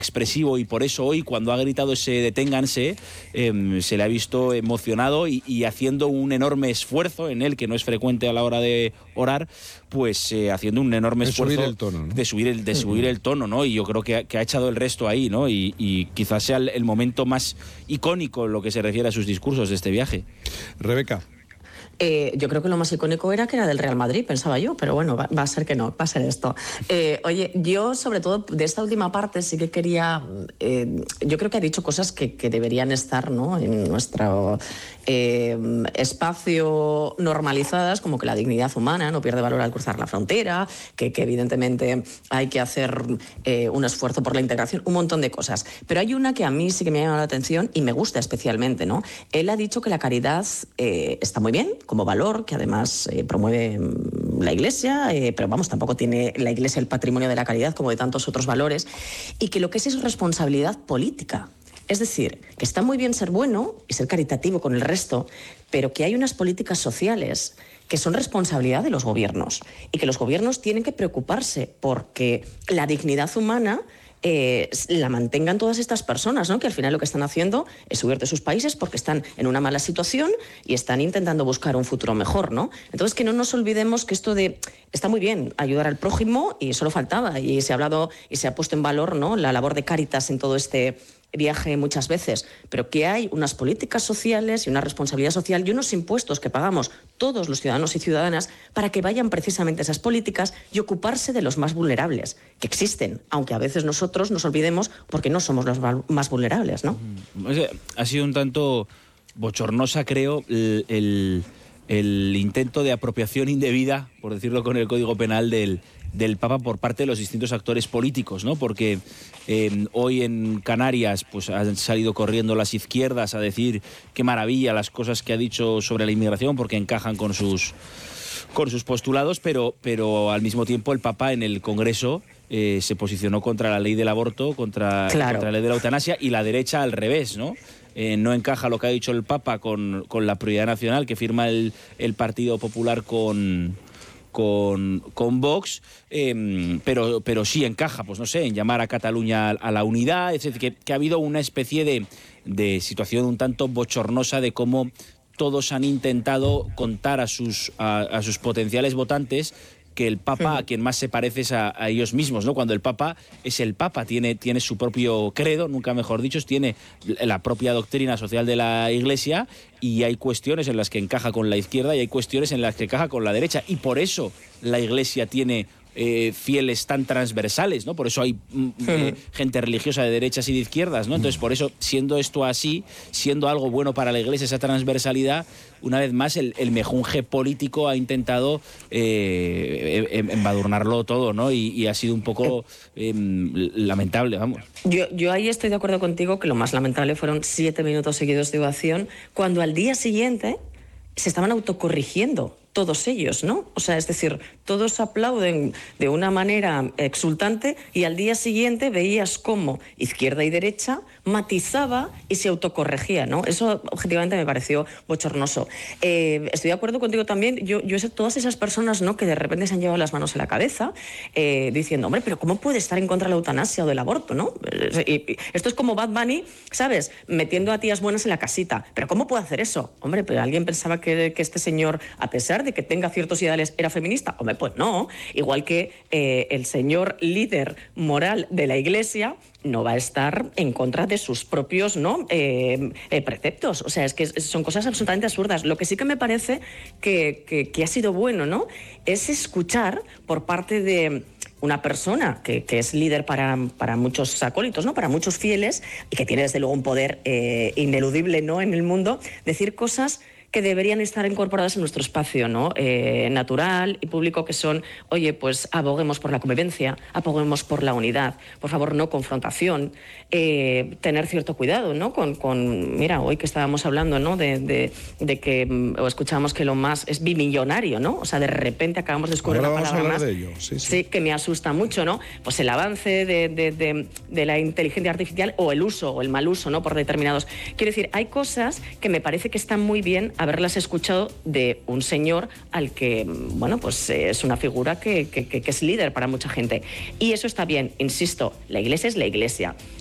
expresivo, y por eso hoy, cuando ha gritado ese deténganse, se le ha visto emocionado y haciendo un enorme esfuerzo en él, que no es frecuente a la hora de orar, pues haciendo un enorme esfuerzo subir el tono, ¿no? de subir el tono, ¿no? Y yo creo que ha echado el resto ahí, ¿no? Y quizás sea el momento más icónico en lo que se refiere a sus discursos de este viaje. Rebeca. Yo creo que lo más icónico era que era del Real Madrid, pensaba yo, pero bueno, va a ser que no, va a ser esto. Oye, yo sobre todo de esta última parte sí que quería, yo creo que ha dicho cosas que deberían estar, ¿no?, en nuestro espacio normalizadas, como que la dignidad humana no pierde valor al cruzar la frontera, que evidentemente hay que hacer un esfuerzo por la integración, un montón de cosas. Pero hay una que a mí sí que me ha llamado la atención y me gusta especialmente, ¿no? Él ha dicho que la caridad está muy bien como valor, que además promueve la Iglesia, pero vamos, tampoco tiene la Iglesia el patrimonio de la caridad como de tantos otros valores, y que lo que es responsabilidad política. Es decir, que está muy bien ser bueno y ser caritativo con el resto, pero que hay unas políticas sociales que son responsabilidad de los gobiernos y que los gobiernos tienen que preocuparse porque la dignidad humana la mantengan todas estas personas, ¿no?, que al final lo que están haciendo es huir de sus países porque están en una mala situación y están intentando buscar un futuro mejor, ¿no? Entonces, que no nos olvidemos que esto de está muy bien ayudar al prójimo, y solo faltaba, y se ha hablado y se ha puesto en valor, ¿no?, la labor de Cáritas en todo este viaje muchas veces, pero que hay unas políticas sociales y una responsabilidad social y unos impuestos que pagamos todos los ciudadanos y ciudadanas para que vayan precisamente esas políticas y ocuparse de los más vulnerables, que existen, aunque a veces nosotros nos olvidemos porque no somos los más vulnerables, ¿no? Ha sido un tanto bochornosa, creo, el intento de apropiación indebida, por decirlo con el Código Penal, del Papa por parte de los distintos actores políticos, ¿no? Porque hoy en Canarias pues han salido corriendo las izquierdas a decir qué maravilla las cosas que ha dicho sobre la inmigración porque encajan con sus postulados, pero al mismo tiempo el Papa en el Congreso se posicionó contra la ley del aborto, contra la ley de la eutanasia, y la derecha al revés, ¿no? No encaja lo que ha dicho el Papa con la prioridad nacional que firma el Partido Popular con Vox, pero sí encaja, pues no sé, en llamar a Cataluña a la unidad, es decir, que ha habido una especie de situación un tanto bochornosa de cómo todos han intentado contar a sus potenciales votantes que el Papa a quien más se parece es a ellos mismos, ¿no? Cuando el Papa es el Papa, tiene su propio credo, nunca mejor dicho, tiene la propia doctrina social de la Iglesia, y hay cuestiones en las que encaja con la izquierda y hay cuestiones en las que encaja con la derecha, y por eso la Iglesia tiene fieles tan transversales, ¿no? Por eso hay gente religiosa de derechas y de izquierdas, ¿no? Entonces, por eso, siendo esto así, siendo algo bueno para la Iglesia esa transversalidad, una vez más el mejunje político ha intentado embadurnarlo todo, ¿no? Y ha sido un poco lamentable, vamos. Yo ahí estoy de acuerdo contigo, que lo más lamentable fueron 7 minutos seguidos de ovación, cuando al día siguiente se estaban autocorrigiendo todos ellos, ¿no? O sea, es decir, todos aplauden de una manera exultante y al día siguiente veías cómo izquierda y derecha matizaba y se autocorregía, ¿no? Eso objetivamente me pareció bochornoso. Estoy de acuerdo contigo también. Yo sé todas esas personas, ¿no?, que de repente se han llevado las manos a la cabeza diciendo, hombre, pero ¿cómo puede estar en contra de la eutanasia o del aborto, ¿no? Y esto es como Bad Bunny, ¿sabes?, metiendo a tías buenas en la casita. ¿Pero cómo puede hacer eso? Hombre, pero alguien pensaba que este señor, a pesar de que tenga ciertos ideales, era feminista. Hombre, pues no. Igual que el señor líder moral de la Iglesia no va a estar en contra de sus propios, ¿no?, preceptos. O sea, es que son cosas absolutamente absurdas. Lo que sí que me parece que ha sido bueno, ¿no?, es escuchar por parte de una persona que es líder para muchos acólitos, ¿no?, para muchos fieles, y que tiene desde luego un poder ineludible, ¿no?, en el mundo, decir cosas que deberían estar incorporadas en nuestro espacio, ¿no?, natural y público, que son, oye, pues aboguemos por la convivencia, aboguemos por la unidad, por favor, no confrontación, tener cierto cuidado, ¿no?, mira, hoy que estábamos hablando, ¿no?, de que, o escuchábamos que Elon Musk es bimillonario, ¿no? O sea, de repente acabamos de descubrir una palabra más, de ello. Sí, que me asusta mucho, ¿no? Pues el avance de la inteligencia artificial, o el uso o el mal uso, ¿no?, por determinados. Quiero decir, hay cosas que me parece que están muy bien haberlas escuchado de un señor al que, bueno, pues es una figura que es líder para mucha gente. Y eso está bien, insisto, la Iglesia es la Iglesia.